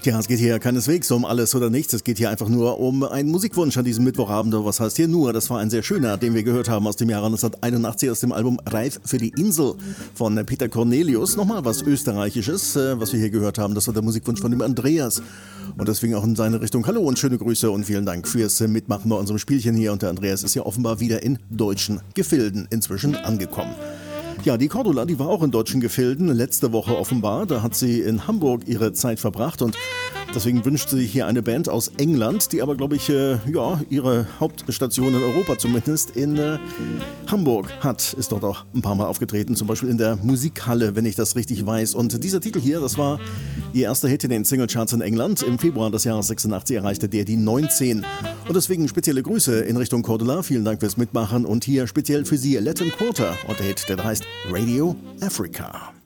Tja, es geht hier keineswegs um alles oder nichts. Es geht hier einfach nur um einen Musikwunsch an diesem Mittwochabend. Was heißt hier nur? Das war ein sehr schöner, den wir gehört haben aus dem Jahre 1981 aus dem Album Reif für die Insel von Peter Cornelius. Nochmal was Österreichisches, was wir hier gehört haben. Das war der Musikwunsch von dem Andreas. Und deswegen auch in seine Richtung Hallo und schöne Grüße und vielen Dank fürs Mitmachen bei unserem Spielchen hier. Und der Andreas ist ja offenbar wieder in deutschen Gefilden inzwischen angekommen. Ja, die Cordula, die war auch in deutschen Gefilden, letzte Woche offenbar. Da hat sie in Hamburg ihre Zeit verbracht und deswegen wünscht sie sich hier eine Band aus England, die aber, glaube ich, ihre Hauptstation in Europa zumindest in Hamburg hat. Ist dort auch ein paar Mal aufgetreten, zum Beispiel in der Musikhalle, wenn ich das richtig weiß. Und dieser Titel hier, das war ihr erster Hit in den Singlecharts in England. Im Februar des Jahres 86 erreichte der die 19. Und deswegen spezielle Grüße in Richtung Cordula. Vielen Dank fürs Mitmachen und hier speziell für sie Latin Quarter und der Hit, der heißt Radio Africa.